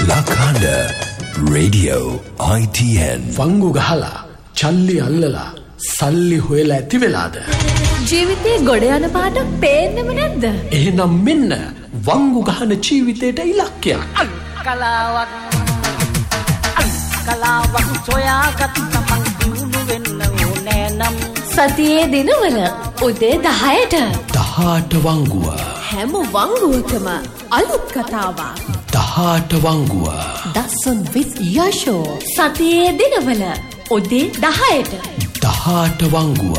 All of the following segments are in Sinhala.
Lakanda Radio ITN වංගු ගහලා චල්ලි අල්ලලා සල්ලි හොයලා ඇති වෙලාද? ජීවිතේ ගොඩ යන පාට පේන්නෙම නැද්ද? එහෙනම් මෙන්න වංගු ගහන ජීවිතේට ඉලක්කයක්. කලාවක් සොයාගත් තමන් දියුණු වෙන්න ඕනේ නම් සතියේ දිනවල උදේ 10ට 18 වංගුව හැම වංගුවකම අලුත් කතාවක් 18 වංගුව දසුන් with යෂෝ සතියේ දිනවල උදේ 10ට 18 වංගුව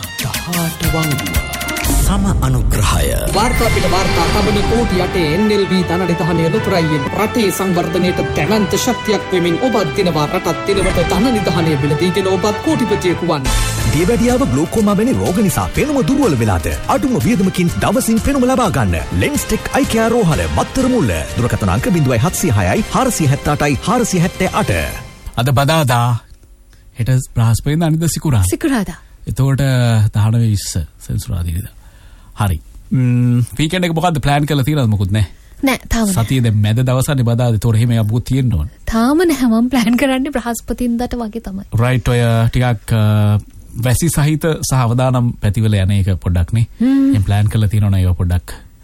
18 වංගුව සම අනුග්‍රහය වාර්තා පිට වාර්තා තබන කෝටි යටේ NLB ධන නිධානය ලොතරැයියෙන් රටේ සංවර්ධනයට දැවැන්ත ශක්තියක් වෙමින් ඔබත් දිනවා රටත් දිනවට ධන නිධානය බිලදීගෙන ඔබත් කෝටිපතියෙකු වන්න. දියවැඩියාව ග්ලෝකෝමා වැනි රෝග නිසා පෙනුම දුර්වල වෙලාද අඩුම වියදමකින් දවසින් පෙනුම ලබා ගන්න ලෙන්ස්ටෙක් අයි කෙයාර් රෝහල මත්තර මුල්ල දුරකථන අංක 0706යි 478යි 478 අද බදාදා හෙට බ්‍රහස්පතින්දා අනිද්දා සිකුරාදා එතකොට 19:20 සෙන්සුරාදා හරි වීකෙන්ඩ් එක මොකද්ද ප්ලෑන් කරලා තියෙනවද මොකුත් නෑ තාම සතියේ දැන් මැද දවසනේ බදාද ඒතකොට එහෙම යබුත් තියෙන්න ඕන තාම නෑ මම ප්ලෑන් කරන්නේ බ්‍රහස්පතින්දාට වගේ තමයි රයිට් ඔය ටිකක් වැසි සහිත සහ අවදානම් පැතිවල යන එක පොඩ්ඩක් නේ එහෙනම් ප්ලෑන් කරලා තියෙනවා නේද පොඩ්ඩක්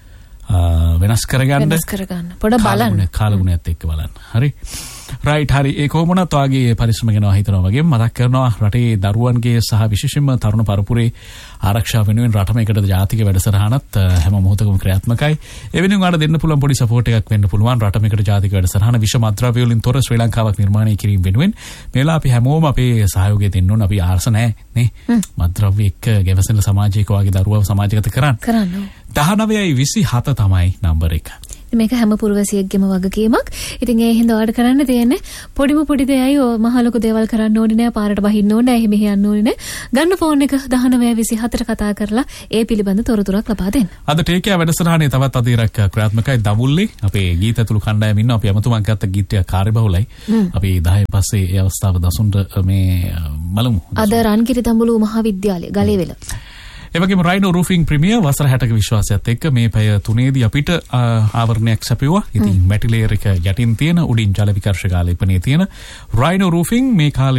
වෙනස් කරගන්න පොඩ බලන්න කාලගුණයත් එක්ක බලන්න හරි රයිට් හරි ඒ කොහොමනත් වාගේ පරිශ්‍රම ගැන හිතනවා වගේ මතක් කරනවා රටේ දරුවන්ගේ සහ විශේෂයෙන්ම තරුණ පරපුරේ ආරක්ෂාව වෙනුවෙන් රටම එකට ජාතික වැඩසටහනත් හැම මොහොතකම ක්‍රියාත්මකයි ඒ වෙනුවෙන් ඔයාලට දෙන්න පුළුවන් පොඩි සපෝට් එකක් වෙන්න පුළුවන් රටම එකට ජාතික වැඩසටහන විෂම අද්‍රව්‍ය වලින් තොර ශ්‍රී ලංකාවක් නිර්මාණය කිරීම වෙනුවෙන් මේලා අපි හැමෝම අපේ සහයෝගය දෙන්න ඕන අපි ආර්ස නැහැ නේ මද්‍රව්‍ය එක්ක ගැවසෙන සමාජයක වාගේ දරුවව සමාජගත කරන්න 19:27 තමයි නම්බර 1 මේක හැම පුරවැසියෙක්ගේම වගකීමක්. ඉතින් ඒ හින්දා ඔයාලට කරන්න තියෙන්නේ පොඩි දෙයයි මහ ලොකු දේවල් කරන්න ඕනේ නෑ. පාරට බහින්න ඕනේ නෑ. එහෙම යන්න ඕනේ නෑ. ගන්න ෆෝන් එක 19:24ට කතා කරලා ඒ පිළිබඳ තොරතුරක් ලබා දෙන්න. අද ටේකියා වැඩසටහනේ තවත් අධීරක් ක්‍රියාත්මකයි දවුල්ලේ අපේ ගීත ඇතුළු කණ්ඩායම ඉන්නවා. අපි අමතුමක් ගත්ත ගීතය කාර්යබහුලයි. අපි 10 පස්සේ ඒ අවස්ථාව දසුන්ට මේ බලමු. අද රන්කිරි දඹුලු මහාවිද්‍යාලය ගලේවෙල එවැගේම රයිනෝ රූෆින් ප්‍රීමියර් වසර 60ක විශ්වාසයත් එක්ක මේ පැය 3ේදී අපිට ආවරණයක් සැපයුවා. ඉතින් මැටි ලේයර් එක යටින් තියෙන උඩින් ජල විකර්ෂක ආලේපනයේ තියෙන රයිනෝ රූෆින් මේ කාලේ